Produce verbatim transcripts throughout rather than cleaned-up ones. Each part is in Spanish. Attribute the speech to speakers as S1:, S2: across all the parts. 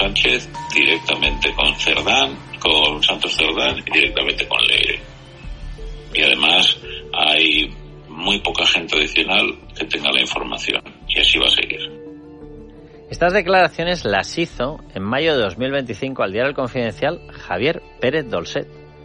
S1: Sánchez, directamente con Cerdán, con Santos Cerdán y directamente con Leire. Y además hay muy poca gente adicional que tenga la información, y así va a seguir.
S2: Estas declaraciones las hizo en mayo de dos mil veinticinco al diario El Confidencial Javier Pérez Dolcet,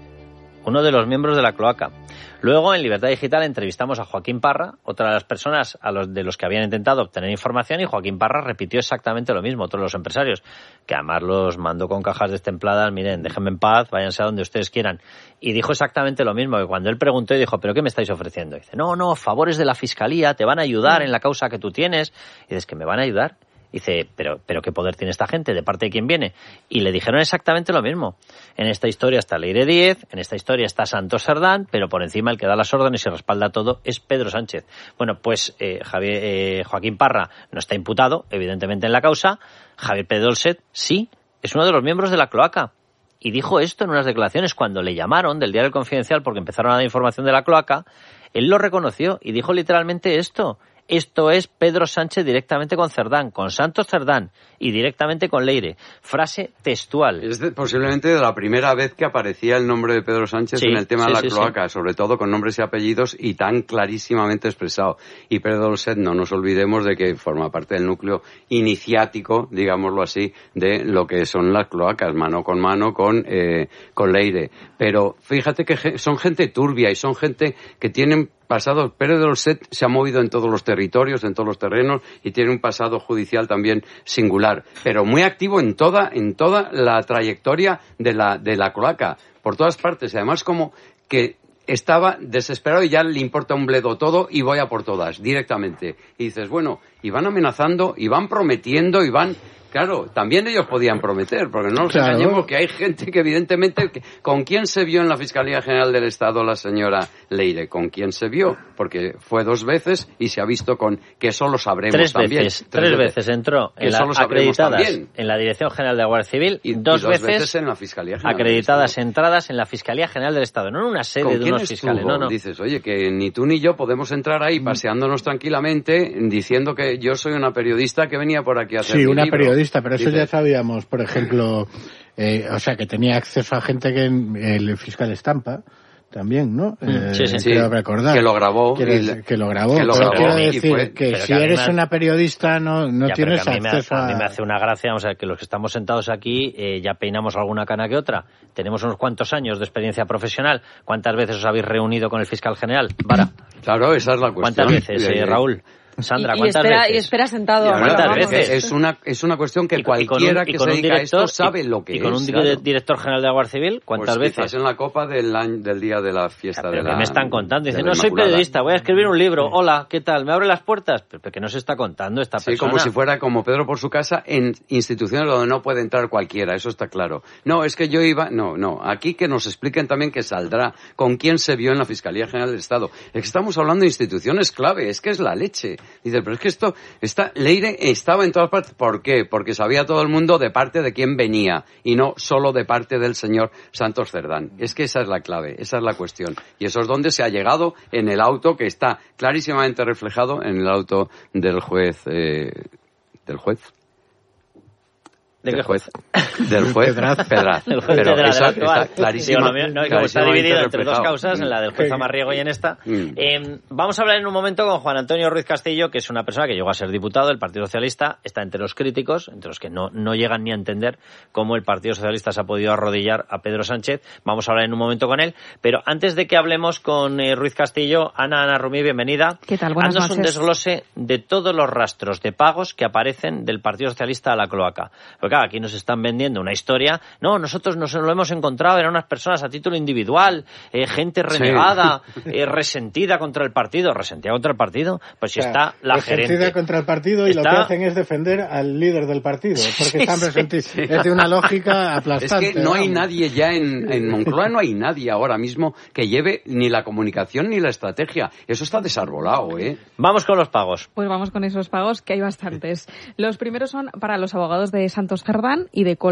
S2: uno de los miembros de la cloaca. Luego, en Libertad Digital, entrevistamos a Joaquín Parra, otra de las personas a los de los que habían intentado obtener información, y Joaquín Parra repitió exactamente lo mismo, otros los empresarios, que además los mandó con cajas destempladas, miren, déjenme en paz, váyanse a donde ustedes quieran. Y dijo exactamente lo mismo, que cuando él preguntó y dijo, ¿pero qué me estáis ofreciendo? Y dice, no, no, favores de la Fiscalía, te van a ayudar en la causa que tú tienes. Y dices, ¿que me van a ayudar? Dice, pero, pero ¿qué poder tiene esta gente? ¿De parte de quién viene? Y le dijeron exactamente lo mismo. En esta historia está Leire Díez, en esta historia está Santos Cerdán, pero por encima el que da las órdenes y respalda todo es Pedro Sánchez. Bueno, pues eh, Javier, eh, Joaquín Parra no está imputado, evidentemente, en la causa. Javier Pérez Dolcet sí, es uno de los miembros de la cloaca. Y dijo esto en unas declaraciones cuando le llamaron del diario El Confidencial porque empezaron a dar información de la cloaca. Él lo reconoció y dijo literalmente esto. Esto es Pedro Sánchez directamente con Cerdán, con Santos Cerdán y directamente con Leire. Frase textual.
S3: Es de, posiblemente de la primera vez que aparecía el nombre de Pedro Sánchez sí, en el tema sí, de la sí, cloaca, sí. Sobre todo con nombres y apellidos y tan clarísimamente expresado. Y Pérez Dolcet, no nos olvidemos de que forma parte del núcleo iniciático, digámoslo así, de lo que son las cloacas, mano con mano con, eh, con Leire. Pero fíjate que son gente turbia y son gente que tienen pasado. Pérez Dolcet se ha movido en todos los territorios, en todos los terrenos y tiene un pasado judicial también singular, pero muy activo en toda en toda la trayectoria de la de la cloaca, por todas partes, y además como que estaba desesperado y ya le importa un bledo todo y voy a por todas directamente. Y dices, bueno, y van amenazando y van prometiendo y van... Claro, también ellos podían prometer, porque no nos claro. engañemos que hay gente que evidentemente... Que, ¿con quién se vio en la Fiscalía General del Estado la señora Leire? ¿Con quién se vio? Porque fue dos veces y se ha visto con... Que eso lo sabremos
S2: tres
S3: también.
S2: Veces, tres, tres veces entró en la, acreditadas también. En la Dirección General de la Guardia Civil y dos, y dos veces, veces en la Fiscalía General acreditadas entradas en la Fiscalía General del Estado. No en una sede de unos fiscales. No, no.
S3: Dices, oye, que ni tú ni yo podemos entrar ahí paseándonos tranquilamente diciendo que yo soy una periodista que venía por aquí a hacer
S4: Sí,
S3: mi
S4: una
S3: libro.
S4: periodista, pero eso ya sabíamos, por ejemplo, eh, o sea, que tenía acceso a gente que el fiscal Estampa también, ¿no? Eh,
S2: sí, sí, sí.
S4: Quiero recordar.
S3: Que lo grabó.
S4: Que, le, que lo grabó.
S3: Que lo
S4: pero
S3: grabó
S4: quiero decir
S3: fue,
S4: que si que eres me... una periodista no, no
S2: ya,
S4: tienes
S2: a mí
S4: acceso
S2: me,
S4: a...
S2: a mí me hace una gracia, o sea, que los que estamos sentados aquí eh, ya peinamos alguna cana que otra. Tenemos unos cuantos años de experiencia profesional. ¿Cuántas veces os habéis reunido con el fiscal general? Vara.
S3: Claro, esa es la cuestión.
S2: ¿Cuántas veces, eh, Raúl? Sandra,
S5: y, y
S2: ¿cuántas
S5: espera,
S2: veces?
S5: Y espera sentado.
S2: ¿Cuántas veces?
S3: Es una, es una cuestión que
S2: y,
S3: cualquiera
S2: y un,
S3: que se dedica a esto sabe
S2: y,
S3: lo que
S2: y con
S3: es.
S2: un
S3: claro.
S2: director general de la Guardia Civil, ¿cuántas
S3: pues
S2: veces?
S3: en la copa del, año, del día de la fiesta
S2: ya,
S3: de la...
S2: ¿qué me están contando? Dicen, no, soy
S3: Inmaculada.
S2: periodista, voy a escribir un libro. Hola, ¿qué tal? ¿Me abre las puertas? Pero ¿qué nos está contando esta
S3: sí,
S2: persona?
S3: Como si fuera como Pedro por su casa en instituciones donde no puede entrar cualquiera, eso está claro. No, es que yo iba... No, no, aquí que nos expliquen también que saldrá con quién se vio en la Fiscalía General del Estado. Es que estamos hablando de instituciones clave, es que es la leche. Dice, pero es que esto... está Leire estaba en todas partes. ¿Por qué? Porque sabía todo el mundo de parte de quién venía y no solo de parte del señor Santos Cerdán. Es que esa es la clave, esa es la cuestión. Y eso es donde se ha llegado en el auto que está clarísimamente reflejado en el auto del juez... Eh, ¿Del juez?
S2: ¿De qué juez?
S3: Del juez Pedraz. Pedraz.
S2: El juez
S3: Pero
S2: Pedraz,
S3: eso
S2: actual.
S3: está clarísimo.
S2: Digo, no, como está dividido entre dos causas, en la del juez Amarriego y en esta.
S3: Mm.
S2: Eh, vamos a hablar en un momento con Juan Antonio Ruiz Castillo, que es una persona que llegó a ser diputado del Partido Socialista, está entre los críticos, entre los que no, no llegan ni a entender cómo el Partido Socialista se ha podido arrodillar a Pedro Sánchez. Vamos a hablar en un momento con él. Pero antes de que hablemos con eh, Ruiz Castillo, Ana, Ana Rumí, bienvenida.
S5: ¿Qué tal? Buenas
S2: Haznos
S5: noches.
S2: un desglose de todos los rastros de pagos que aparecen del Partido Socialista a la cloaca. Porque claro, aquí nos están vendiendo una historia. No, nosotros nos lo hemos encontrado, eran unas personas a título individual, eh, gente renegada, sí. eh, resentida contra el partido. ¿Resentida contra el partido? Pues si o sea, está la
S4: resentida
S2: gerente.
S4: contra el partido y
S2: está...
S4: lo que hacen es defender al líder del partido, porque están resentidos. Sí, sí. Es de una lógica aplastante.
S3: Es que no
S4: vamos.
S3: hay nadie ya en, en Moncloa, no hay nadie ahora mismo que lleve ni la comunicación ni la estrategia. Eso está desarbolado, ¿eh?
S2: Vamos con los pagos.
S5: Pues vamos con esos pagos, que hay bastantes. Los primeros son para los abogados de Santos Cerdán y de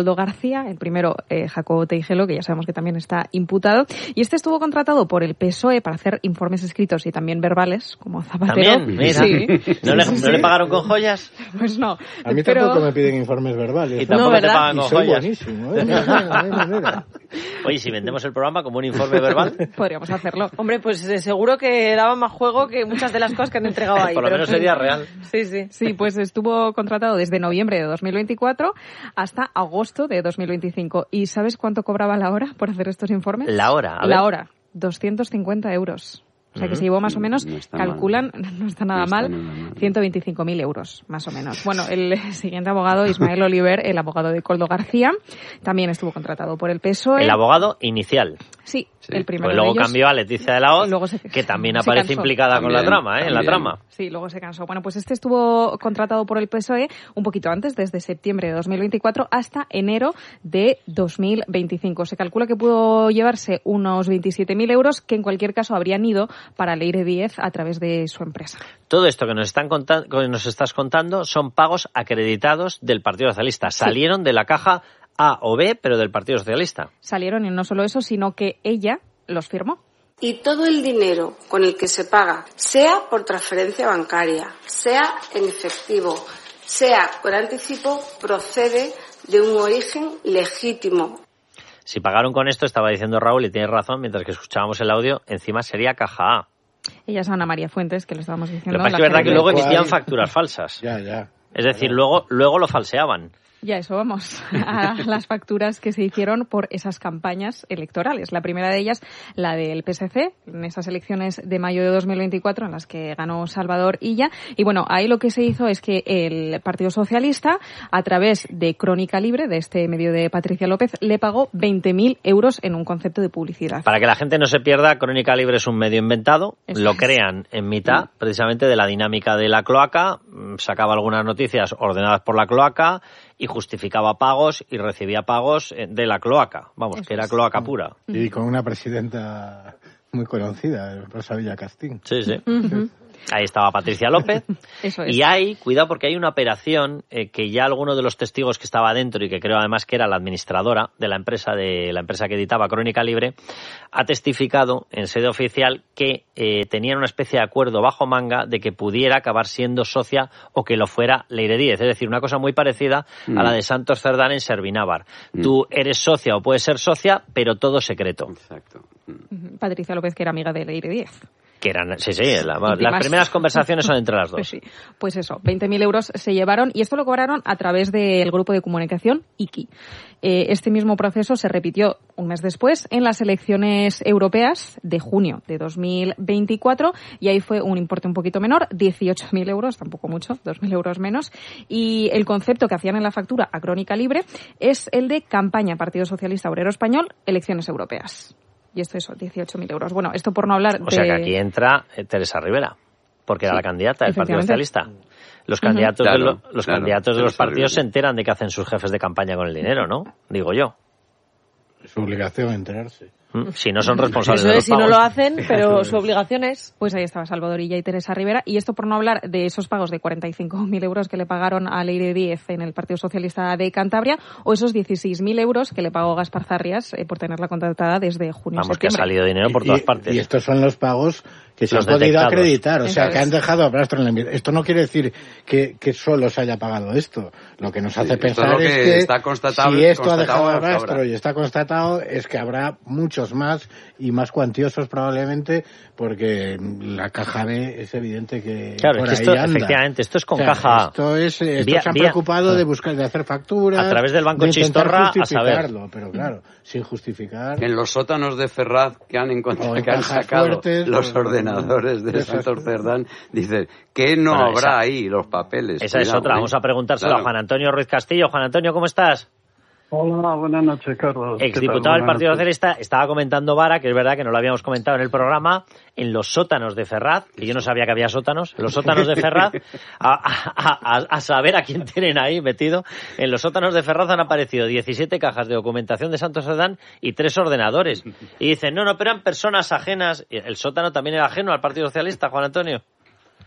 S5: Koldo García, el primero eh, Jacobo Teijelo, que ya sabemos que también está imputado, y este estuvo contratado por el P S O E para hacer informes escritos y también verbales, como Zapatero.
S2: ¿También? Mira.
S5: Sí.
S2: ¿No, le,
S5: sí, sí.
S2: ¿No le pagaron con joyas?
S5: Pues no.
S4: A mí
S5: pero...
S4: tampoco me piden informes verbales.
S2: Y tampoco
S5: no,
S2: te pagan con
S4: y soy
S2: joyas.
S4: buenísimo, ¿eh? No, no, no, no, no.
S2: Oye, si vendemos el programa como un informe verbal...
S5: Podríamos hacerlo.
S6: Hombre, pues eh, seguro que daba más juego que muchas de las cosas que han entregado ahí.
S2: Por lo
S6: pero
S2: menos
S6: sí.
S2: sería real.
S6: Sí, sí.
S5: Sí, pues estuvo contratado desde noviembre de dos mil veinticuatro hasta agosto de dos mil veinticinco. ¿Y sabes cuánto cobraba la hora por hacer estos informes?
S2: La hora, a ver.
S5: La hora, doscientos cincuenta euros. O sea que se llevó más o menos,
S3: no está
S5: calculan,
S3: mal.
S5: no está nada
S3: No está
S5: mal,
S3: nada mal.
S5: ciento veinticinco mil euros, más o menos. Bueno, el siguiente abogado, Ismael Oliver, el abogado de Koldo García, también estuvo contratado por el P S O E.
S2: El abogado inicial.
S5: Sí,
S3: Sí.
S5: el primero
S2: Pues luego
S5: de ellos.
S2: cambió a Leticia de la Hoz,
S5: Luego se-
S2: que también
S5: se
S2: aparece
S5: cansó.
S2: implicada con la
S3: También,
S2: trama, ¿eh? En la
S3: también.
S2: trama.
S5: Sí, luego se cansó. Bueno, pues este estuvo contratado por el P S O E un poquito antes, desde septiembre de dos mil veinticuatro hasta enero de dos mil veinticinco. Se calcula que pudo llevarse unos veintisiete mil euros, que en cualquier caso habrían ido para Leire Díez a través de su empresa.
S2: Todo esto que nos están contando, que nos estás contando son pagos acreditados del Partido Socialista. Salieron de la caja A o B, pero del Partido Socialista.
S5: Salieron y no solo eso, sino que ella los firmó.
S7: Y todo el dinero con el que se paga, sea por transferencia bancaria, sea en efectivo, sea por anticipo, procede de un origen legítimo.
S2: Si pagaron con esto, estaba diciendo Raúl, y tienes razón, mientras que escuchábamos el audio, encima sería caja A.
S5: Ella es Ana María Fuentes, que lo estábamos diciendo.
S2: Lo que pasa es
S5: la
S2: que es verdad que
S5: gerente.
S2: luego
S4: cual-
S2: emitían facturas falsas.
S4: Ya, ya.
S2: Es decir, luego, luego lo falseaban.
S5: Ya, eso vamos, a las facturas que se hicieron por esas campañas electorales. La primera de ellas, la del P S C, en esas elecciones de mayo de dos mil veinticuatro, en las que ganó Salvador Illa. Y bueno, ahí lo que se hizo es que el Partido Socialista, a través de Crónica Libre, de este medio de Patricia López, le pagó veinte mil euros en un concepto de publicidad.
S2: Para que la gente no se pierda, Crónica Libre es un medio inventado.
S5: Eso
S2: lo
S5: es.
S2: crean en mitad, precisamente, de la dinámica de la cloaca. Sacaba algunas noticias ordenadas por la cloaca y justificaba pagos y recibía pagos de la cloaca. Vamos,
S5: Eso
S2: que era
S5: es.
S2: cloaca pura.
S4: Y con una presidenta muy conocida, Rosa Villacastín.
S2: Sí, sí. Ahí estaba Patricia López.
S5: Eso es.
S2: Y hay, cuidado, porque hay una operación eh, que ya alguno de los testigos que estaba dentro y que creo además que era la administradora de la empresa, de la empresa que editaba Crónica Libre, ha testificado en sede oficial que eh, tenían una especie de acuerdo bajo manga de que pudiera acabar siendo socia o que lo fuera Leire Díez. Es decir, una cosa muy parecida
S3: Mm.
S2: a la de Santos Cerdán en Servinávar.
S3: Mm.
S2: Tú eres socia o puedes ser socia, pero todo secreto.
S3: Exacto.
S5: Ujú. Patricia López, que era amiga de Leire Díez.
S2: Que eran, sí, sí, la-
S5: Y
S2: las
S5: más.
S2: primeras conversaciones son entre las dos.
S5: Pues sí, pues eso, veinte mil euros se llevaron y esto lo cobraron a través del grupo de comunicación I K I. Eh, este mismo proceso se repitió un mes después en las elecciones europeas de junio de dos mil veinticuatro y ahí fue un importe un poquito menor, dieciocho mil euros, tampoco mucho, dos mil euros menos. Y el concepto que hacían en la factura a Crónica Libre es el de campaña Partido Socialista Obrero Español, elecciones europeas. Y esto es dieciocho mil euros. Bueno, esto por no hablar de...
S2: O sea que aquí entra eh, Teresa Rivera, porque era
S5: Sí,
S2: la candidata del Partido
S5: efectivamente.
S2: Socialista. Los candidatos,
S3: Claro,
S2: de, lo- los,
S3: claro,
S2: candidatos de los
S3: Teresa
S2: partidos
S3: Rivera.
S2: se enteran de que hacen sus jefes de campaña con el dinero, ¿no? Digo yo.
S4: Es su obligación enterarse.
S2: ¿Mm? Si no son responsables
S6: Eso
S2: de
S6: es,
S2: los
S6: si no
S2: pagos.
S6: lo hacen, pero su obligación es...
S5: Pues ahí estaba Salvadorilla y Teresa Rivera. Y esto por no hablar de esos pagos de cuarenta y cinco mil euros que le pagaron a Leire Díez en el Partido Socialista de Cantabria o esos dieciséis mil euros que le pagó Gaspar Zarrias eh, por tenerla contratada desde junio a
S2: Vamos, que ha
S5: septiembre.
S2: salido dinero por
S4: Y-
S2: todas
S4: y-
S2: partes.
S4: Y estos son los pagos que se
S2: Los
S4: han podido
S2: detectados.
S4: acreditar, o sea,
S5: Eso
S4: que
S5: es.
S4: han dejado rastro en la enmienda. Esto no quiere decir que, que solo se haya pagado esto. Lo que nos hace
S3: esto es
S4: pensar
S3: lo que
S4: es que
S3: está constatable-
S4: si esto ha
S3: constatado
S4: dejado
S3: hasta
S4: rastro
S3: ahora.
S4: y está constatado, es que habrá muchos más y más cuantiosos probablemente, porque la caja B es evidente que
S2: Claro,
S4: por
S2: es que
S4: ahí
S2: esto,
S4: anda.
S2: efectivamente, esto es con
S4: O sea,
S2: caja A.
S4: Esto es, estos
S2: Vía-
S4: se han
S2: vía-
S4: preocupado de buscar, de hacer facturas.
S2: A través del Banco
S4: de intentar
S2: Chistorra, a saber.
S4: justificarlo, pero claro, sin justificar.
S3: En los sótanos de Ferraz que han
S4: O
S3: encontrado,
S4: en
S3: que han
S4: cajas
S3: sacado
S4: fuertes,
S3: los
S4: o-
S3: ordenadores de
S4: de esas
S3: Santos
S4: cosas.
S3: Cerdán, dicen, ¿qué no
S2: Bueno,
S3: habrá
S2: esa-
S3: ahí? Los papeles.
S2: Esa es
S3: Cuidado,
S2: otra.
S3: ¿eh?
S2: Vamos a preguntárselo
S3: Claro.
S2: a Juan Antonio Ruiz Castillo. Juan Antonio, ¿cómo estás?
S8: Hola, buenas noches, Carlos. ¿Qué tal?
S2: Exdiputado del
S8: Buenas
S2: Partido
S8: noches.
S2: Socialista, estaba comentando Vara, que es verdad que no lo habíamos comentado en el programa, en los sótanos de Ferraz, que yo no sabía que había sótanos, en los sótanos de Ferraz, a, a- a- a saber a quién tienen ahí metido, en los sótanos de Ferraz han aparecido diecisiete cajas de documentación de Santos Cerdán y tres ordenadores. Y dicen, no, no, pero eran personas ajenas. ¿El sótano también era ajeno al Partido Socialista, Juan Antonio?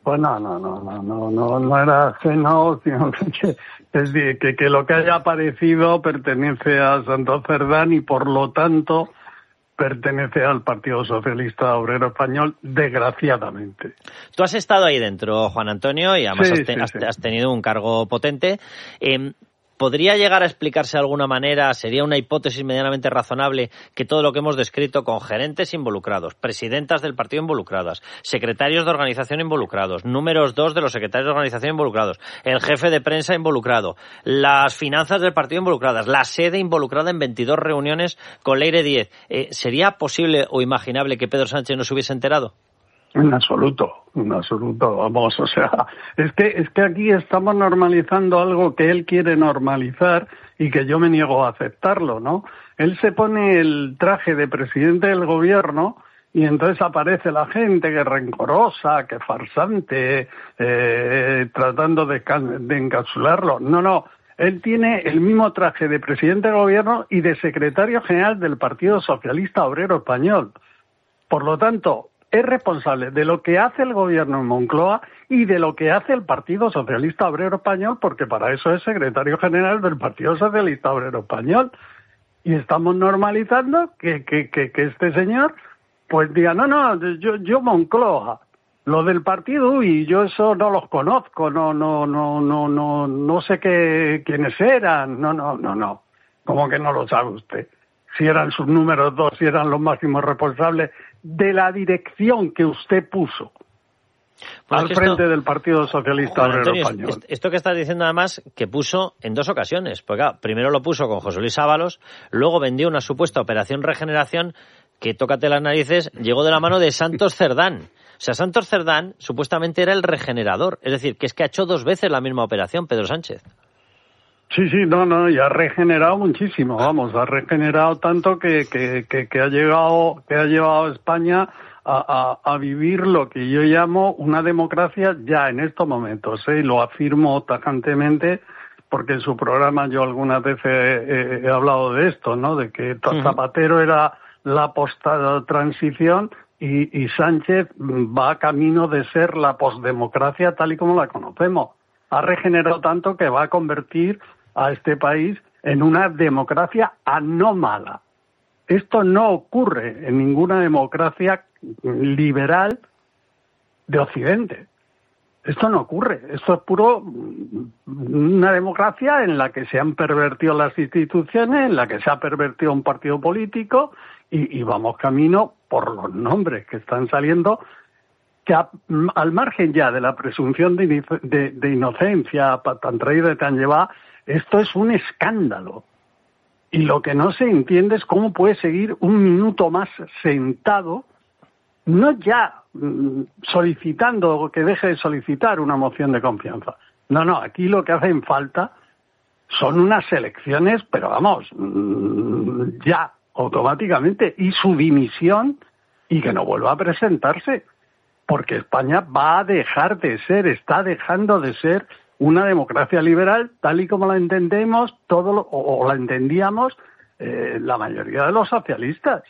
S8: Pues no, no, no, no, no, no, no era ajeno, sino que, que, que, que lo que haya aparecido pertenece a Santos Cerdán y por lo tanto pertenece al Partido Socialista Obrero Español, desgraciadamente.
S2: Tú has estado ahí dentro, Juan Antonio, y además
S8: sí,
S2: has, te,
S8: sí,
S2: has,
S8: sí.
S2: has tenido un cargo potente. Eh, ¿Podría llegar a explicarse de alguna manera, sería una hipótesis medianamente razonable, que todo lo que hemos descrito con gerentes involucrados, presidentas del partido involucradas, secretarios de organización involucrados, números dos de los secretarios de organización involucrados, el jefe de prensa involucrado, las finanzas del partido involucradas, la sede involucrada en veintidós reuniones con Leire Díez, eh, ¿sería posible o imaginable que Pedro Sánchez no se hubiese enterado?
S8: En absoluto, en absoluto, vamos, o sea, es que es que aquí estamos normalizando algo que él quiere normalizar y que yo me niego a aceptarlo, ¿no? Él se pone el traje de presidente del gobierno y entonces aparece la gente que es rencorosa, que es farsante, eh, tratando de, de encapsularlo. No, no, él tiene el mismo traje de presidente del gobierno y de secretario general del Partido Socialista Obrero Español. Por lo tanto, es responsable de lo que hace el gobierno en Moncloa y de lo que hace el Partido Socialista Obrero Español, porque para eso es secretario general del Partido Socialista Obrero Español. Y estamos normalizando que, que, que, que este señor pues diga, no, no, yo, yo Moncloa, lo del partido, y yo eso no los conozco, no, no, no, no, no, no sé qué, quiénes eran, no, no, no, no. ¿Cómo que no lo sabe usted? Si eran sus números dos, si eran los máximos responsables de la dirección que usted puso pues al frente esto, del Partido Socialista Obrero Antonio, Español.
S2: Esto que estás diciendo además que puso en dos ocasiones, porque claro, primero lo puso con José Luis Ábalos, luego vendió una supuesta operación Regeneración que, tócate las narices, llegó de la mano de Santos Cerdán. O sea, Santos Cerdán supuestamente era el regenerador, es decir, que es que ha hecho dos veces la misma operación Pedro Sánchez.
S8: Sí, sí, no, no, y ha regenerado muchísimo, vamos, ha regenerado tanto que, que, que, que ha llegado, que ha llevado a España a, a, a vivir lo que yo llamo una democracia ya en estos momentos, ¿eh? Y lo afirmo tajantemente porque en su programa yo algunas veces he, he, he hablado de esto, ¿no? De que Zapatero era la post-transición y, y Sánchez va camino de ser la postdemocracia tal y como la conocemos. Ha regenerado tanto que va a convertir a este país en una democracia anómala. Esto no ocurre en ninguna democracia liberal de Occidente. Esto no ocurre. Esto es puro una democracia en la que se han pervertido las instituciones, en la que se ha pervertido un partido político y, y vamos camino por los nombres que están saliendo, que a, al margen ya de la presunción de, de, de inocencia tan traída y tan llevada, esto es un escándalo. Y lo que no se entiende es cómo puede seguir un minuto más sentado, no ya mm, solicitando que deje de solicitar una moción de confianza. No, no, aquí lo que hacen falta son unas elecciones, pero vamos, mm, ya, automáticamente, y su dimisión y que no vuelva a presentarse. Porque España va a dejar de ser, está dejando de ser una democracia liberal tal y como la entendemos, todo lo, o, o la entendíamos eh, la mayoría de los socialistas.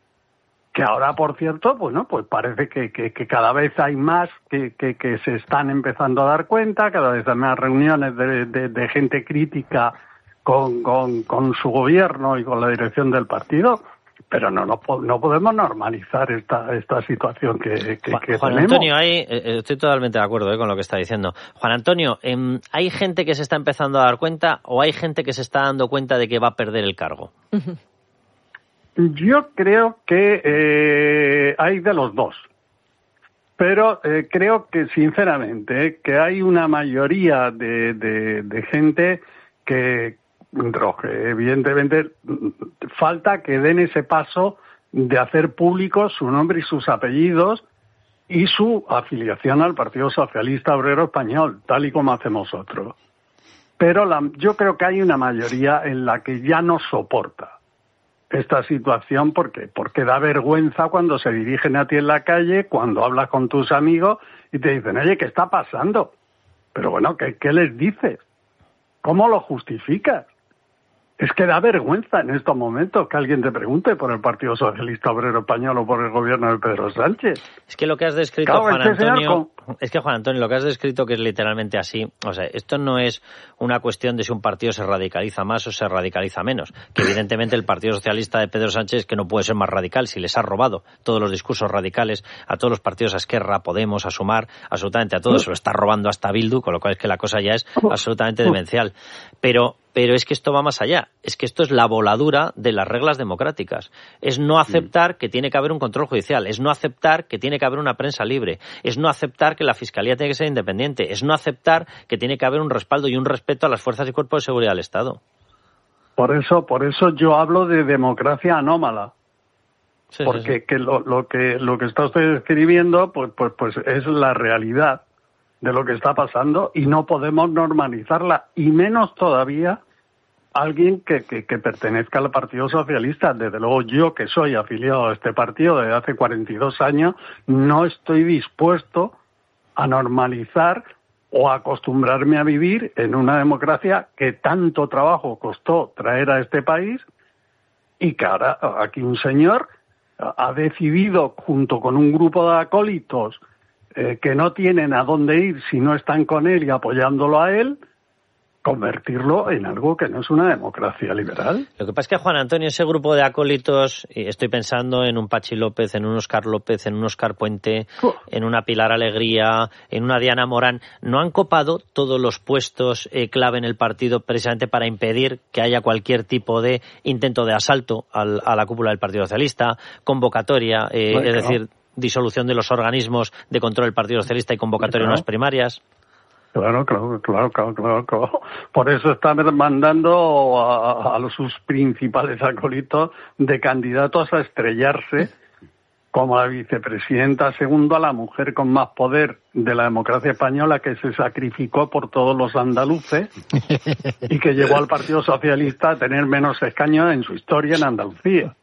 S8: Que ahora, por cierto, bueno, pues parece que, que, que cada vez hay más que, que, que se están empezando a dar cuenta, cada vez hay más reuniones de, de, de gente crítica con, con, con su gobierno y con la dirección del partido. Pero no, no no podemos normalizar esta esta situación que, que,
S2: Juan,
S8: que
S2: Juan
S8: tenemos.
S2: Antonio, hay, estoy totalmente de acuerdo eh, con lo que está diciendo. Juan Antonio, eh, ¿hay gente que se está empezando a dar cuenta o hay gente que se está dando cuenta de que va a perder el cargo?
S8: Yo creo que eh, hay de los dos. Pero eh, creo que, sinceramente, eh, que hay una mayoría de, de, de gente que... que evidentemente falta que den ese paso de hacer públicos su nombre y sus apellidos y su afiliación al Partido Socialista Obrero Español, tal y como hacemos otros. Pero la, yo creo que hay una mayoría en la que ya no soporta esta situación porque porque da vergüenza cuando se dirigen a ti en la calle, cuando hablas con tus amigos y te dicen, oye, ¿qué está pasando? Pero bueno, ¿qué, qué les dices? ¿Cómo lo justificas? Es que da vergüenza en estos momentos que alguien te pregunte por el Partido Socialista Obrero Español o por el gobierno de Pedro Sánchez.
S2: Es que lo que has descrito, claro, Juan este Antonio, con... es que Juan Antonio, lo que has descrito que es literalmente así, o sea, esto no es una cuestión de si un partido se radicaliza más o se radicaliza menos, que evidentemente el Partido Socialista de Pedro Sánchez que no puede ser más radical si les ha robado todos los discursos radicales a todos los partidos, a Esquerra, a Podemos, a Sumar, absolutamente a todos, se lo está robando hasta Bildu, con lo cual es que la cosa ya es absolutamente demencial. Pero Pero es que esto va más allá. Es que esto es la voladura de las reglas democráticas. Es no aceptar que tiene que haber un control judicial. Es no aceptar que tiene que haber una prensa libre. Es no aceptar que la Fiscalía tiene que ser independiente. Es no aceptar que tiene que haber un respaldo y un respeto a las fuerzas y cuerpos de seguridad del Estado.
S8: Por eso, por eso yo hablo de democracia anómala. Sí, Porque sí, sí. Que lo, lo que lo que está usted escribiendo, pues, pues, pues es la realidad de lo que está pasando y no podemos normalizarla, y menos todavía alguien que, que, que pertenezca al Partido Socialista. Desde luego yo, que soy afiliado a este partido desde hace cuarenta y dos años, no estoy dispuesto a normalizar o a acostumbrarme a vivir en una democracia que tanto trabajo costó traer a este país y que ahora aquí un señor ha decidido, junto con un grupo de acólitos Eh, que no tienen a dónde ir si no están con él y apoyándolo a él, convertirlo en algo que no es una democracia liberal.
S2: Lo que pasa es que, Juan Antonio, ese grupo de acólitos, y estoy pensando en un Pachi López, en un Óscar López, en un Óscar Puente, uh. en una Pilar Alegría, en una Diana Morán, ¿no han copado todos los puestos eh, clave en el partido precisamente para impedir que haya cualquier tipo de intento de asalto al, a la cúpula del Partido Socialista, convocatoria, eh, bueno, es decir, disolución de los organismos de control del Partido Socialista y convocatoria en las primarias?
S8: Claro, claro, claro, claro, claro, claro. Por eso están mandando a, a los sus principales acólitos de candidatos a estrellarse como la vicepresidenta segunda, la mujer con más poder de la democracia española, que se sacrificó por todos los andaluces y que llevó al Partido Socialista a tener menos escaños en su historia en Andalucía.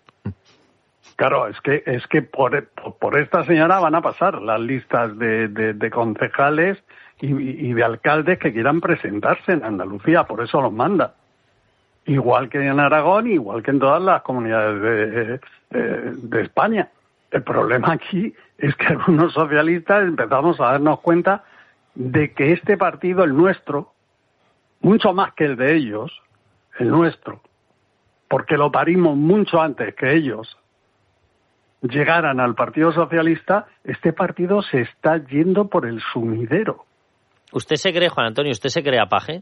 S8: Claro, es que es que por, por esta señora van a pasar las listas de, de, de concejales y, y de alcaldes que quieran presentarse en Andalucía, por eso los manda. Igual que en Aragón, igual que en todas las comunidades de, de, de España. El problema aquí es que algunos socialistas empezamos a darnos cuenta de que este partido, el nuestro, mucho más que el de ellos, el nuestro, porque lo parimos mucho antes que ellos llegaran al Partido Socialista, este partido se está yendo por el sumidero.
S2: ¿Usted se cree, Juan Antonio, usted se cree a Paje?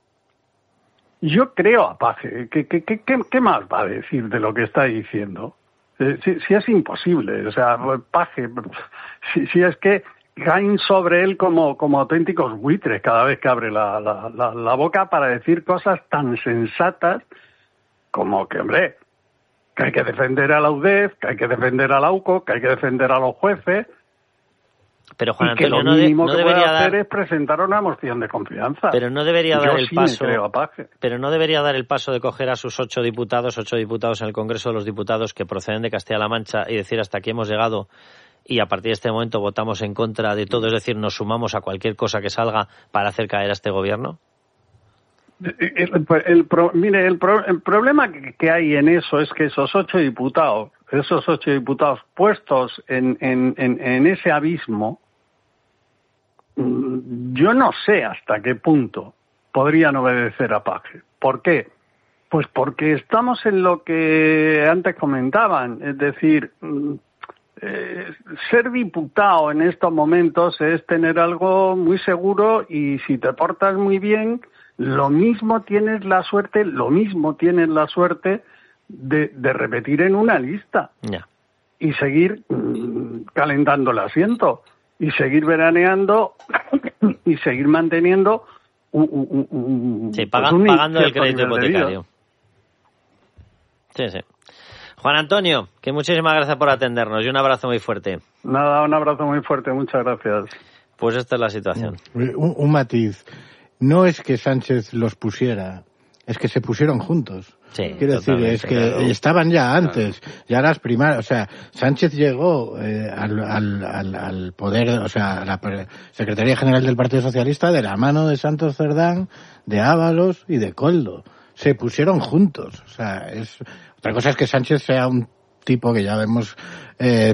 S8: Yo creo a Paje. ¿Qué, qué, qué, qué más va a decir de lo que está diciendo? Eh, si, si es imposible, o sea, Paje, si, si es que caen sobre él como, como auténticos buitres cada vez que abre la, la, la, la boca para decir cosas tan sensatas como que, hombre, que hay que defender a la U D E F, que hay que defender a la U C O, que hay que defender a los jueces.
S2: Pero Juan
S8: y que
S2: Antonio,
S8: lo mínimo
S2: no, de, no
S8: que
S2: debería
S8: puede hacer
S2: dar...
S8: es presentar una moción de confianza.
S2: Pero no debería dar
S8: Yo
S2: el
S8: sí
S2: paso.
S8: Me creo a Paje.
S2: Pero no debería dar el paso de coger a sus ocho diputados, ocho diputados en el Congreso de los Diputados que proceden de Castilla-La Mancha y decir hasta aquí hemos llegado y a partir de este momento votamos en contra de todo, es decir, nos sumamos a cualquier cosa que salga para hacer caer a este gobierno.
S8: El, el, el pro, mire, el, pro, el problema que, que hay en eso es que esos ocho diputados, esos ocho diputados puestos en, en, en, en ese abismo, yo no sé hasta qué punto podrían obedecer a Paje. ¿Por qué? Pues porque estamos en lo que antes comentaban, es decir, eh, ser diputado en estos momentos es tener algo muy seguro y si te portas muy bien, lo mismo tienes la suerte, lo mismo tienes la suerte de, de repetir en una lista
S2: yeah.
S8: y seguir mmm, calentando el asiento y seguir veraneando y seguir manteniendo un, un, un,
S2: sí, paga, pues un pagando el crédito hipotecario. Sí, sí. Juan Antonio, que muchísimas gracias por atendernos y un abrazo muy fuerte.
S8: Nada, un abrazo muy fuerte, muchas gracias.
S2: Pues esta es la situación.
S4: Un, un matiz. No es que Sánchez los pusiera, es que se pusieron juntos.
S2: Sí,
S4: quiero decir, es que claro. estaban ya antes, claro. ya las primarias, o sea, Sánchez llegó eh, al, al, al, al poder, o sea, a la Secretaría General del Partido Socialista de la mano de Santos Cerdán, de Ábalos y de Koldo. O se pusieron juntos. O sea, es otra cosa es que Sánchez sea un tipo que ya vemos eh,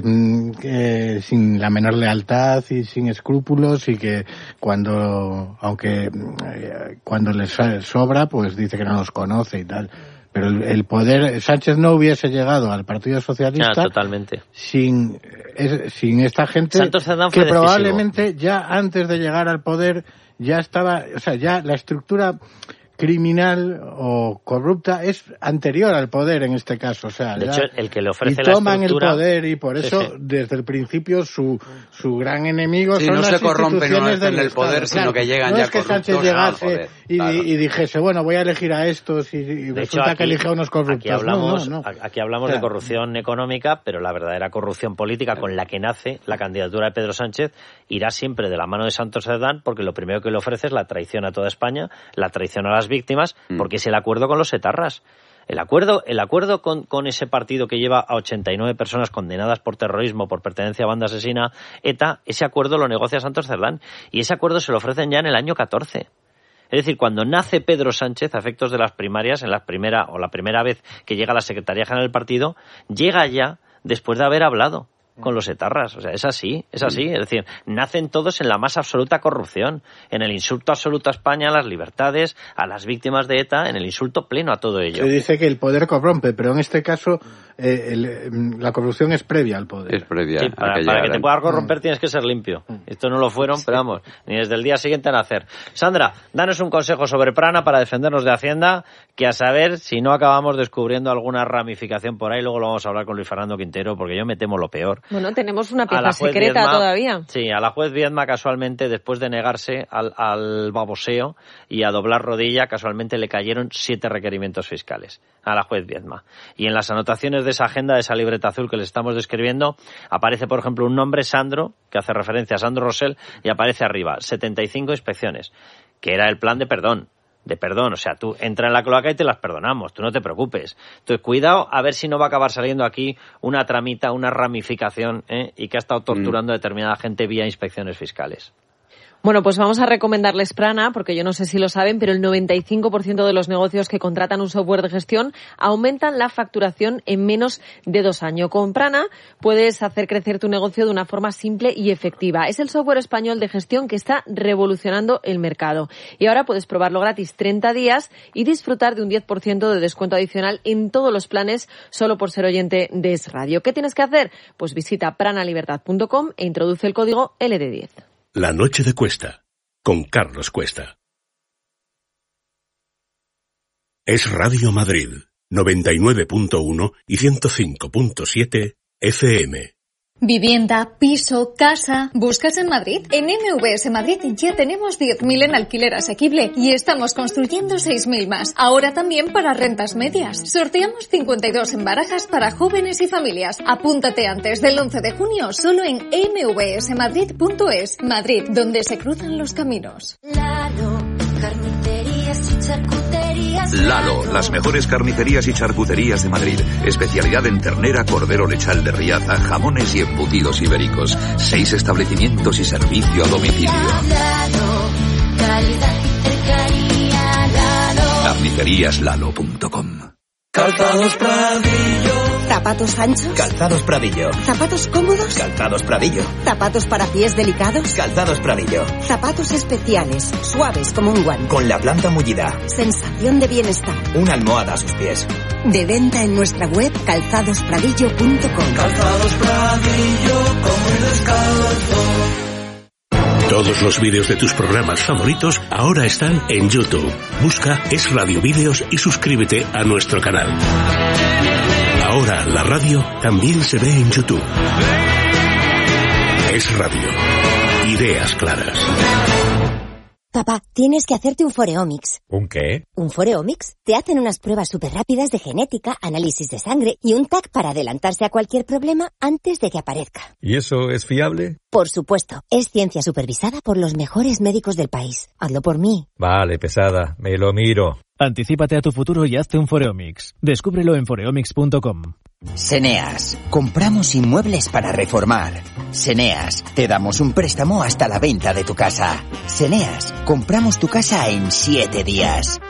S4: eh, sin la menor lealtad y sin escrúpulos, y que cuando, aunque eh, cuando les sobra, pues dice que no nos conoce y tal. Pero el, el poder, Sánchez no hubiese llegado al Partido Socialista
S2: ah, totalmente.
S4: sin es, sin esta gente que probablemente ya antes de llegar al poder ya estaba, o sea, ya la estructura criminal o corrupta es anterior al poder en este caso, o sea,
S2: de
S4: ya,
S2: hecho el que le ofrece
S4: y
S2: la
S4: toman
S2: estructura...
S4: el poder, y por eso
S2: sí, sí.
S4: desde el principio su su gran enemigo
S3: sí,
S4: son
S3: no
S4: las
S3: se corrompen
S4: instituciones
S3: en
S4: del
S3: el
S4: Estado.
S3: poder, sino
S4: claro,
S3: que llegan
S4: no
S3: ya
S4: es que Sánchez
S3: corruptos
S4: llegase
S3: poder,
S4: y,
S3: claro.
S4: y dijese, bueno, voy a elegir a estos y, y resulta
S2: hecho, aquí,
S4: que elige a unos corruptos.
S2: Aquí hablamos,
S4: no, no, no.
S2: Aquí hablamos
S4: claro.
S2: de corrupción económica, pero la verdadera corrupción política con la que nace la candidatura de Pedro Sánchez irá siempre de la mano de Santos Cerdán, porque lo primero que le ofrece es la traición a toda España, la traición a las víctimas, mm. porque es el acuerdo con los etarras. El acuerdo, el acuerdo con, con ese partido que lleva a ochenta y nueve personas condenadas por terrorismo, por pertenencia a banda asesina, ETA, ese acuerdo lo negocia Santos Cerdán, y ese acuerdo se lo ofrecen ya en el año catorce. Es decir, cuando nace Pedro Sánchez, a efectos de las primarias, en la primera o la primera vez que llega a la Secretaría General del partido, llega ya después de haber hablado con los etarras. O sea, es así, es así. Es decir, nacen todos en la más absoluta corrupción, en el insulto absoluto a España, a las libertades, a las víctimas de ETA, en el insulto pleno a todo ello.
S4: Se dice que el poder corrompe, pero en este caso eh, el, la corrupción es previa al poder.
S3: Es previa.
S2: Sí, para, que, para que te puedas corromper tienes que ser limpio. Esto no lo fueron, pero vamos, ni desde el día siguiente a nacer. Sandra, danos un consejo sobre Prana para defendernos de Hacienda, que a saber si no acabamos descubriendo alguna ramificación por ahí. Luego lo vamos a hablar con Luis Fernando Quintero, porque yo me temo lo peor.
S6: Bueno, tenemos una pieza secreta
S2: Viedma,
S6: todavía.
S2: Sí, a la juez Viedma, casualmente, después de negarse al, al baboseo y a doblar rodilla, casualmente le cayeron siete requerimientos fiscales a la juez Viedma. Y en las anotaciones de esa agenda, de esa libreta azul que le estamos describiendo, aparece, por ejemplo, un nombre, Sandro, que hace referencia a Sandro Rosell, y aparece arriba, setenta y cinco inspecciones, que era el plan de perdón. de perdón, o sea, tú entra en la cloaca y te las perdonamos, tú no te preocupes. Entonces, cuidado a ver si no va a acabar saliendo aquí una tramita, una ramificación, ¿eh? y que ha estado torturando a determinada gente vía inspecciones fiscales.
S6: Bueno, pues vamos a recomendarles Prana, porque yo no sé si lo saben, pero el noventa y cinco por ciento de los negocios que contratan un software de gestión aumentan la facturación en menos de dos años. Con Prana puedes hacer crecer tu negocio de una forma simple y efectiva. Es el software español de gestión que está revolucionando el mercado. Y ahora puedes probarlo gratis treinta días y disfrutar de un diez por ciento de descuento adicional en todos los planes solo por ser oyente de Es Radio. ¿Qué tienes que hacer? Pues visita pranalibertad punto com e introduce el código L D diez.
S9: La noche de Cuesta, con Carlos Cuesta. Es Radio Madrid, noventa y nueve punto uno y ciento cinco punto siete F M.
S10: Vivienda, piso, casa. ¿Buscas en Madrid? En M V S Madrid ya tenemos diez mil en alquiler asequible y estamos construyendo seis mil más. Ahora también para rentas medias. Sorteamos cincuenta y dos en barajas para jóvenes y familias. Apúntate antes del once de junio solo en m v s madrid punto es. Madrid, donde se cruzan los caminos.
S11: Lalo, carnicerías y charcuterías.
S12: Lalo, las mejores carnicerías y charcuterías de Madrid. Especialidad en ternera, cordero lechal de Riaza, jamones y embutidos ibéricos. Seis establecimientos y servicio a domicilio.
S11: Lalo, calidad y cercanía. Lalo.
S12: carnicerías lalo punto com.
S13: Calzados Pradillo.
S14: ¿Zapatos anchos?
S13: Calzados Pradillo.
S14: ¿Zapatos cómodos?
S13: Calzados Pradillo.
S14: ¿Zapatos para pies delicados?
S13: Calzados Pradillo.
S14: Zapatos especiales, suaves como un guante.
S13: Con la planta mullida.
S14: Sensación de bienestar.
S13: Una almohada a sus pies.
S14: De venta en nuestra web calzados pradillo punto com.
S13: Calzados Pradillo, como el descalzo.
S9: Todos los vídeos de tus programas favoritos ahora están en YouTube. Busca Es Radio Vídeos y suscríbete a nuestro canal. Ahora la radio también se ve en YouTube. Es Radio. Ideas claras.
S15: Papá, tienes que hacerte un Foreomics.
S16: ¿Un qué?
S15: ¿Un Foreomics? Te hacen unas pruebas súper rápidas de genética, análisis de sangre y un tag para adelantarse a cualquier problema antes de que aparezca.
S16: ¿Y eso es fiable?
S15: Por supuesto. Es ciencia supervisada por los mejores médicos del país. Hazlo por mí.
S16: Vale, pesada. Me lo miro.
S17: Anticípate a tu futuro y hazte un Foreomics. Descúbrelo en foreomics punto com.
S18: Seneas. Compramos inmuebles para reformar. Seneas. Te damos un préstamo hasta la venta de tu casa. Seneas. Compramos tu casa en siete días.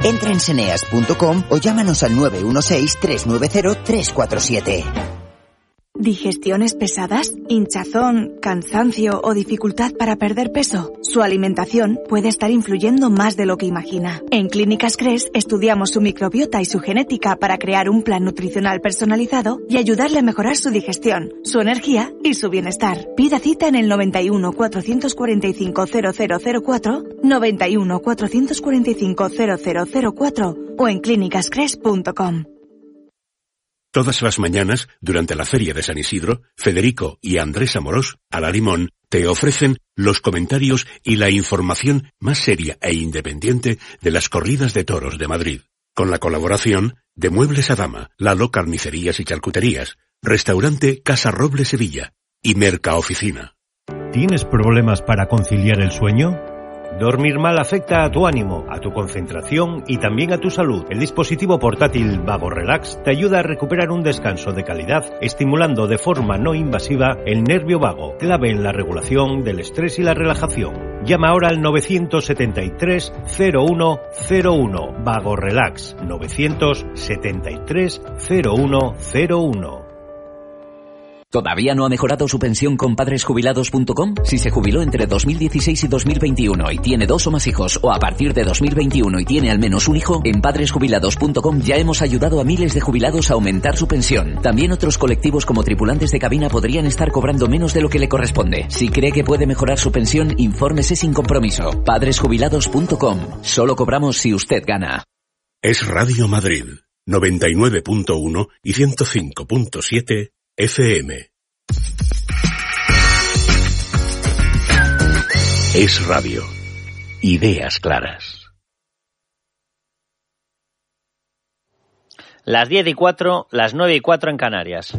S18: Entra en seneas punto com o llámanos al nueve uno seis, tres nueve cero, tres cuatro siete.
S19: ¿Digestiones pesadas? ¿Hinchazón, cansancio o dificultad para perder peso? Su alimentación puede estar influyendo más de lo que imagina. En Clínicas Cres estudiamos su microbiota y su genética para crear un plan nutricional personalizado y ayudarle a mejorar su digestión, su energía y su bienestar. Pida cita en el noventa y uno, cuatrocientos cuarenta y cinco, cero cero cero cuatro, noventa y uno, cuatrocientos cuarenta y cinco, cero cero cero cuatro o en clínicas cres punto com.
S9: Todas las mañanas, durante la Feria de San Isidro, Federico y Andrés Amorós, a la Limón, te ofrecen los comentarios y la información más seria e independiente de las corridas de toros de Madrid. Con la colaboración de Muebles a Dama, Lalo Carnicerías y Charcuterías, Restaurante Casa Roble Sevilla y Merca Oficina.
S20: ¿Tienes problemas para conciliar el sueño? Dormir mal afecta a tu ánimo, a tu concentración y también a tu salud. El dispositivo portátil Vago Relax te ayuda a recuperar un descanso de calidad, estimulando de forma no invasiva el nervio vago, clave en la regulación del estrés y la relajación. Llama ahora al novecientos setenta y tres, cero uno cero uno. Vago Relax, novecientos setenta y tres, cero uno cero uno.
S21: ¿Todavía no ha mejorado su pensión con padres jubilados punto com? Si se jubiló entre dos mil dieciséis y dos mil veintiuno y tiene dos o más hijos, o a partir de dos mil veintiuno y tiene al menos un hijo, en padres jubilados punto com ya hemos ayudado a miles de jubilados a aumentar su pensión. También otros colectivos como tripulantes de cabina podrían estar cobrando menos de lo que le corresponde. Si cree que puede mejorar su pensión, infórmese sin compromiso. padres jubilados punto com. Solo cobramos si usted gana.
S9: Es Radio Madrid, noventa y nueve punto uno y ciento cinco punto siete F M. Es radio. Ideas claras.
S2: Las diez y cuatro, las nueve y cuatro en Canarias.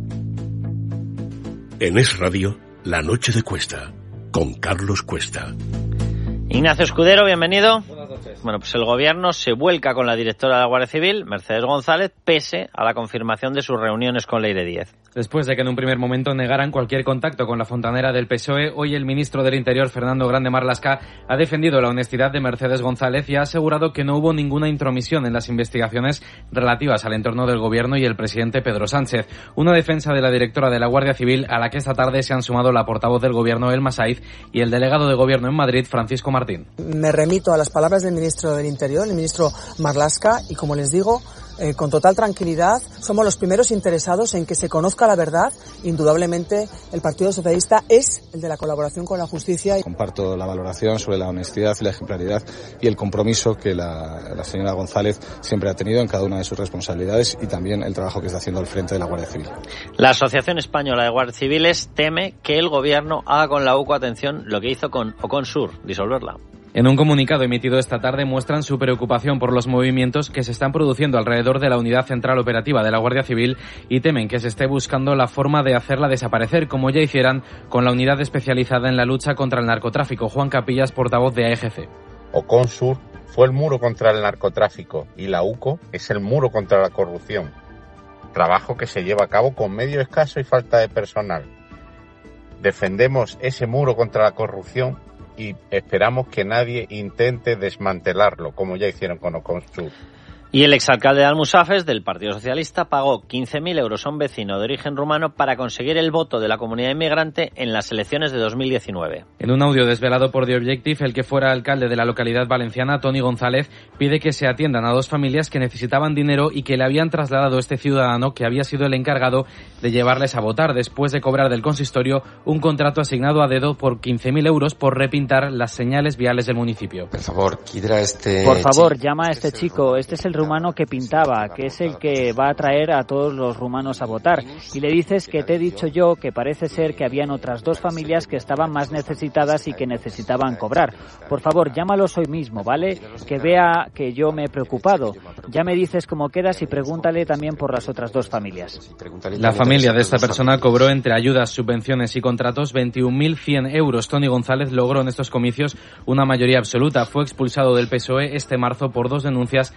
S9: En Es Radio, La Noche de Cuesta, con Carlos Cuesta.
S2: Ignacio Escudero, bienvenido. Buenas noches. Bueno, pues el gobierno se vuelca con la directora de la Guardia Civil, Mercedes González, pese a la confirmación de sus reuniones con Leire Díez.
S22: Después de que en un primer momento negaran cualquier contacto con la fontanera del P S O E, hoy el ministro del Interior, Fernando Grande Marlaska, ha defendido la honestidad de Mercedes González y ha asegurado que no hubo ninguna intromisión en las investigaciones relativas al entorno del gobierno y el presidente Pedro Sánchez. Una defensa de la directora de la Guardia Civil a la que esta tarde se han sumado la portavoz del gobierno, Elma Saiz, y el delegado de gobierno en Madrid, Francisco Martín.
S23: Me remito a las palabras del ministro del Interior, el ministro Marlaska, y como les digo, eh, con total tranquilidad, somos los primeros interesados en que se conozca la verdad. Indudablemente, el Partido Socialista es el de la colaboración con la justicia.
S24: Comparto la valoración sobre la honestidad y la ejemplaridad y el compromiso que la, la señora González siempre ha tenido en cada una de sus responsabilidades y también el trabajo que está haciendo al frente de la Guardia Civil.
S2: La Asociación Española de Guardias Civiles teme que el gobierno haga con la U C O, atención, lo que hizo con Oconsur, disolverla.
S22: En un comunicado emitido esta tarde muestran su preocupación por los movimientos que se están produciendo alrededor de la Unidad Central Operativa de la Guardia Civil y temen que se esté buscando la forma de hacerla desaparecer, como ya hicieran con la unidad especializada en la lucha contra el narcotráfico. Juan Capillas, portavoz de A E G C.
S25: Oconsur fue el muro contra el narcotráfico y la U C O es el muro contra la corrupción. Trabajo que se lleva a cabo con medio escaso y falta de personal. Defendemos ese muro contra la corrupción y esperamos que nadie intente desmantelarlo, como ya hicieron con Oconsur.
S2: Y el exalcalde de Almusafes, del Partido Socialista, pagó quince mil euros a un vecino de origen rumano para conseguir el voto de la comunidad inmigrante en las elecciones de dos mil diecinueve.
S22: En un audio desvelado por The Objective, el que fuera alcalde de la localidad valenciana, Toni González, pide que se atiendan a dos familias que necesitaban dinero y que le habían trasladado este ciudadano que había sido el encargado de llevarles a votar, después de cobrar del consistorio un contrato asignado a dedo por quince mil euros por repintar las señales viales del municipio.
S26: Por favor, quidra este...
S27: Por favor, llama a este chico. Este es el rumano que pintaba, que es el que va a traer a todos los rumanos a votar. Y le dices que te he dicho yo que parece ser que habían otras dos familias que estaban más necesitadas y que necesitaban cobrar. Por favor, llámalos hoy mismo, ¿vale? Que vea que yo me he preocupado. Ya me dices cómo quedas y pregúntale también por las otras dos familias.
S22: La familia de esta persona cobró entre ayudas, subvenciones y contratos veintiún mil cien euros. Toni González logró en estos comicios una mayoría absoluta. Fue expulsado del P S O E este marzo por dos denuncias por acusaciones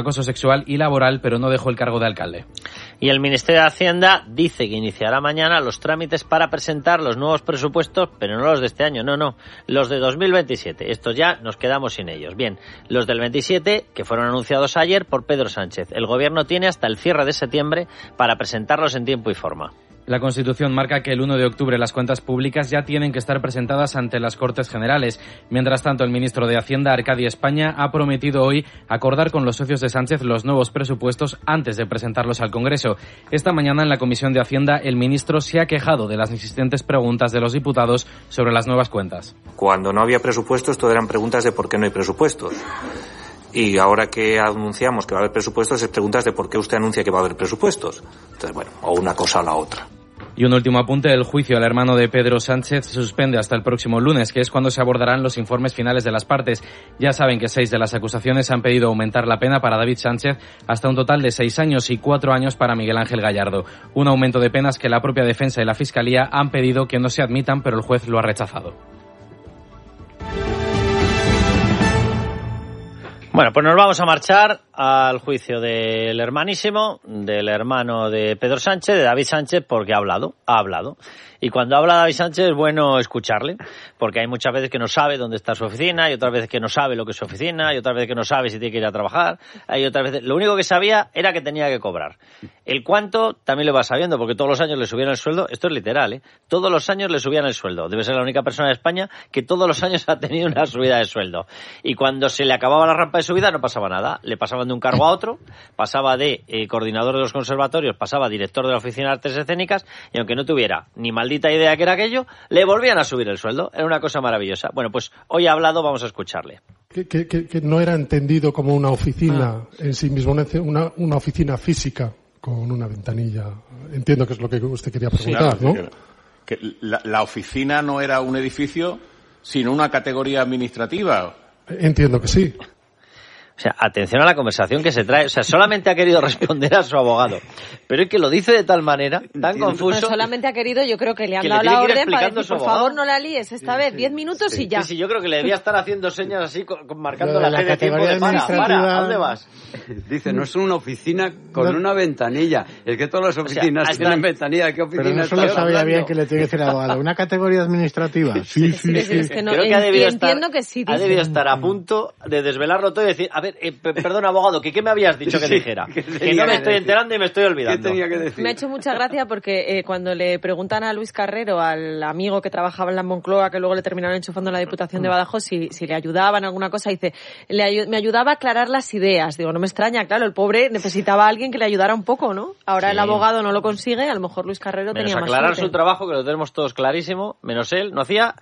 S22: acoso sexual y laboral, pero no dejó el cargo de alcalde.
S2: Y el Ministerio de Hacienda dice que iniciará mañana los trámites para presentar los nuevos presupuestos, pero no los de este año, no, no, los de dos mil veintisiete. Estos ya nos quedamos sin ellos. Bien, los del veintisiete, que fueron anunciados ayer por Pedro Sánchez. El Gobierno tiene hasta el cierre de septiembre para presentarlos en tiempo y forma.
S22: La Constitución marca que el uno de octubre las cuentas públicas ya tienen que estar presentadas ante las Cortes Generales. Mientras tanto, el ministro de Hacienda, Arcadio España, ha prometido hoy acordar con los socios de Sánchez los nuevos presupuestos antes de presentarlos al Congreso. Esta mañana, en la Comisión de Hacienda, el ministro se ha quejado de las insistentes preguntas de los diputados sobre las nuevas cuentas.
S1: Cuando no había presupuestos, todo eran preguntas de por qué no hay presupuestos. Y ahora que anunciamos que va a haber presupuestos, es preguntas de por qué usted anuncia que va a haber presupuestos. Entonces, bueno, o una cosa o la otra.
S22: Y un último apunte, el juicio al hermano de Pedro Sánchez se suspende hasta el próximo lunes, que es cuando se abordarán los informes finales de las partes. Ya saben que seis de las acusaciones han pedido aumentar la pena para David Sánchez hasta un total de seis años y cuatro años para Miguel Ángel Gallardo. Un aumento de penas que la propia defensa y la Fiscalía han pedido que no se admitan, pero el juez lo ha rechazado.
S2: Bueno, pues nos vamos a marchar al juicio del hermanísimo, del hermano de Pedro Sánchez, de David Sánchez, porque ha hablado, ha hablado. Y cuando habla David Sánchez es bueno escucharle, porque hay muchas veces que no sabe dónde está su oficina, y otras veces que no sabe lo que es su oficina, y otras veces que no sabe si tiene que ir a trabajar, hay otras veces... Lo único que sabía era que tenía que cobrar. El cuánto también lo va sabiendo, porque todos los años le subían el sueldo, esto es literal, ¿eh? Todos los años le subían el sueldo. Debe ser la única persona de España que todos los años ha tenido una subida de sueldo. Y cuando se le acababa la rampa de subida no pasaba nada, le pasaban de un cargo a otro, pasaba de eh, coordinador de los conservatorios, pasaba a director de la Oficina de Artes Escénicas, y aunque no tuviera ni maldita idea que era aquello, le volvían a subir el sueldo. Era una cosa maravillosa. Bueno, pues hoy ha hablado, vamos a escucharle.
S3: Que, que, que no era entendido como una oficina ah. en sí mismo, una, una oficina física con una ventanilla. Entiendo que es lo que usted quería preguntar, sí, claro, ¿no?
S4: Que, que la, la oficina no era un edificio, sino una categoría administrativa.
S3: Entiendo que sí.
S2: O sea, atención a la conversación que se trae. O sea, solamente ha querido responder a su abogado. Pero es que lo dice de tal manera, tan confuso...
S6: No, solamente ha querido, yo creo que le han que dado la orden para decir, por favor, no la líes esta sí, vez, diez minutos
S2: sí,
S6: y ya.
S2: Sí, sí, yo creo que le debía estar haciendo señas así, con, con marcando la, la T de tiempo de para, para, ¿a dónde vas?
S5: Dice, no es una oficina con no. una ventanilla. Es que todas las oficinas o sea, tienen ventanilla. ¿Qué oficina?
S7: Pero no solo sabía bien que le tiene que decir el abogado. ¿Una categoría administrativa? Sí, sí, sí. sí.
S6: Es que no, creo que ha debido estar, que sí,
S2: ha debido estar a punto de desvelarlo todo y decir, a ver, eh, perdón, abogado, ¿que qué me habías dicho que sí, dijera? Que, que no me estoy decir? enterando y me estoy olvidando.
S5: ¿Qué tenía que decir?
S6: Me ha hecho mucha gracia porque eh, cuando le preguntan a Luis Carrero, al amigo que trabajaba en la Moncloa, que luego le terminaron enchufando en la Diputación de Badajoz, si, si le ayudaba en alguna cosa, dice, le ay- me ayudaba a aclarar las ideas. Digo, no me extraña, claro, el pobre necesitaba a alguien que le ayudara un poco, ¿no? Ahora sí. El abogado no lo consigue, a lo mejor Luis Carrero
S2: menos
S6: tenía más
S2: aclarar
S6: suerte.
S2: Su trabajo, que lo tenemos todos clarísimo, menos él, no hacía